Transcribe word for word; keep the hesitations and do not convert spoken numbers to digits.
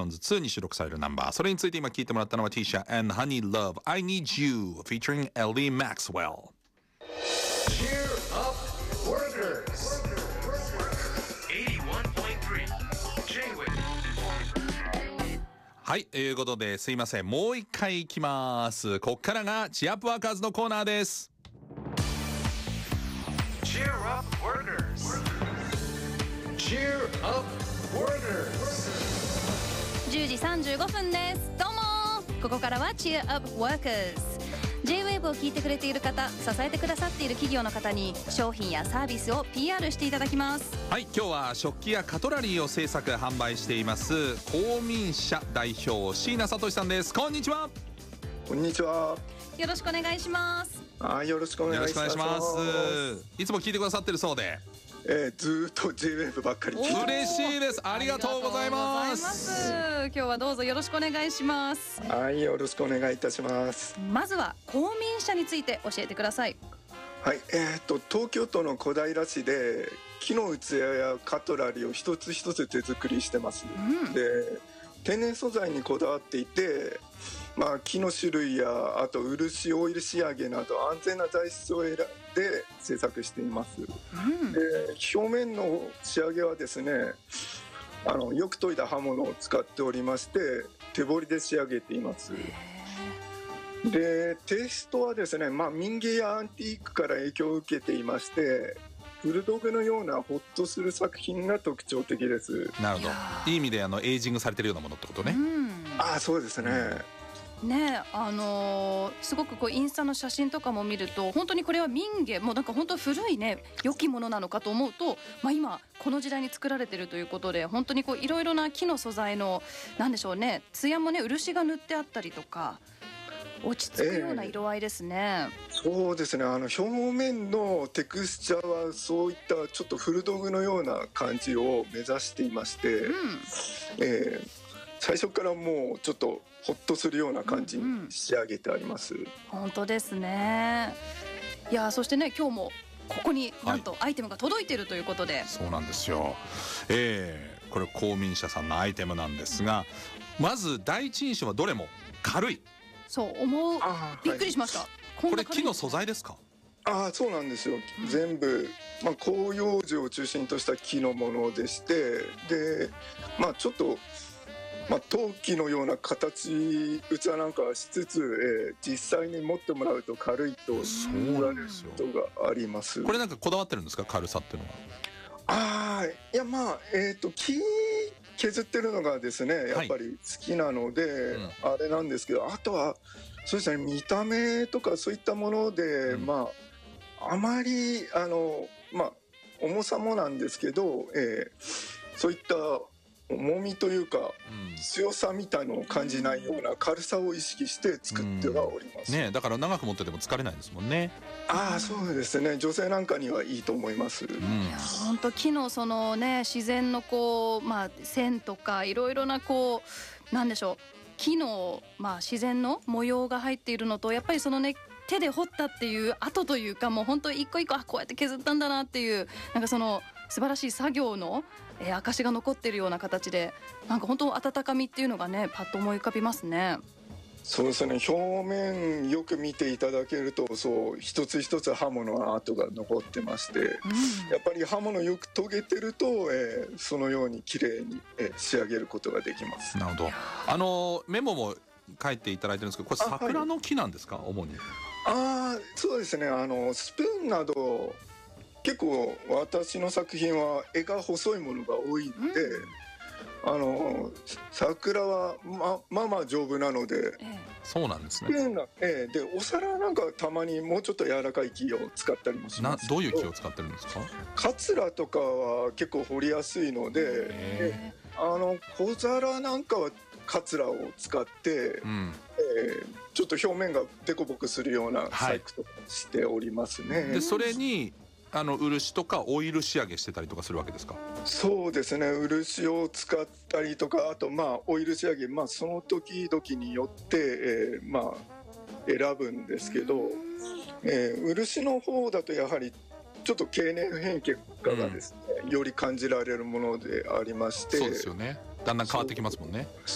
Stones ツーに収録されるナンバー。それについて今聞いてもらったのは Tisha and Honey Love I Need You featuring Ellie Maxwell。 Cheer up workers エイティワンポイントスリー J-Wave。 はい、ということですいません、もう一回いきます。こっからがチアップワーカーズのコーナーです。 Cheer up workers Cheer up workers。 じゅうじさんじゅうごふんです。どうもここからは Cheer Up Workers。 J-Wave を聞いてくれている方、支えてくださっている企業の方に商品やサービスを ピーアール していただきます。 はい、今日は食器やカトラリーを製作販売しています公民社代表椎名聡さんです。こんにちは。 こんにちは。 よろしくお願いします。 あ、よろしくお願いします。 よろしくお願いします。いつも聞いてくださってるそうで、 えー、ずーっと J-Wave ばっかり聞いて嬉しいです。ありがとうございます。 今日はどうぞよろしくお願いします。 はい、よろしくお願いいたします。 まずは公民社について教えてください。 はい、えー、と東京都の小平市で木の器やカトラリーを一つ一つ手作りしてます、うん、で天然素材にこだわっていて、まあ、木の種類やあと漆オイル仕上げなど安全な材質を選んで製作しています、うん、で表面の仕上げはですね、あのよく研いだ刃物を使っておりまして手彫りで仕上げています。でテイストはですね、まあ、民芸やアンティークから影響を受けていましてブルドッグのようなホッとする作品が特徴的です。 なるほど、いい意味であのエイジングされてるようなものってことね。うん、 ああ、そうですね、 ね、あのー、すごくこうインスタの写真とかも見ると本当にこれは民芸、もうなんか本当古いね良きものなのかと思うと、まあ、今この時代に作られてるということで本当にこういろいろな木の素材のなんでしょうね、艶もね漆が塗ってあったりとか落ち着くような色合いですね、 えー、そうですね、あの表面のテクスチャーはそういったちょっと古道具のような感じを目指していまして、うん、えー、最初からもうちょっとホッとするような感じに仕上げてあります、うんうん、 本当ですね。いや、そしてね今日もここになんとアイテムが届いているということで、はい、 そうなんですよ、えー、これ公民社さんのアイテムなんですが、まず第一印象はどれも軽い。 そう思う、びっくりしました、はい、こ, これ木の素材ですか？ ああ、そうなんですよ、うん、全部、まあ、広葉樹を中心とした木のものでして、で、まあ、ちょっと、まあ、陶器のような形器なんかはしつつ、えー、実際に持ってもらうと軽いと言われることがあります。 これなんかこだわってるんですか、軽さっていうのは。 ああ、いや、まあ、えっと木削ってるのがですねやっぱり好きなので、はい、うん、あれなんですけど、あとはそうですね、見た目とかそういったもので、うん、まああまりあのまあ重さもなんですけど、えー、そういった重みというか、うん、強さみたいのを感じないような軽さを意識して作ってはおります、 うんね、だから長く持ってても疲れないですもんね。 ああ、そうですね、女性なんかにはいいと思います、うん、 いや本当木のそのね自然のこう、まあ、線とかいろいろなこうなんでしょう、木の、まあ、自然の模様が入っているのとやっぱりそのね手で彫ったっていう跡というか、もう本当一個一個あこうやって削ったんだなっていうなんかその素晴らしい作業の、えー、証が残っているような形で、なんか本当温かみっていうのがねパッと思い浮かびますね。 そうですね、表面よく見ていただけるとそう一つ一つ刃物の跡が残ってまして、うん、やっぱり刃物よく研げてると、えー、そのように綺麗に、えー、仕上げることができます。 なるほど。あのメモも書いていただいてるんですけど、これ桜の木なんですか、はい、主に。 ああ、そうですね、あのスプーンなど結構私の作品は絵が細いものが多いので、うん、あの桜はままあまあ丈夫なので、ええ、 そうなんですね、 ええ、でお皿なんかたまにもうちょっと柔らかい木を使ったりもしますけど。 などういう木を使ってるんですか？ カツラとかは結構彫りやすいので、であの小皿なんかはカツラを使って、うん、えー、ちょっと表面がデコボコするような細工とかしておりますね、はい、 でそれにあの漆とかオイル仕上げしてたりとかするわけですか？ そうですね、漆を使ったりとか、あとまあオイル仕上げ、まあ、その時々によって、えー、まあ選ぶんですけど、えー、漆の方だとやはりちょっと経年変化がですね、うん、より感じられるものでありまして。 そうですよね、だんだん変わってきますもんね。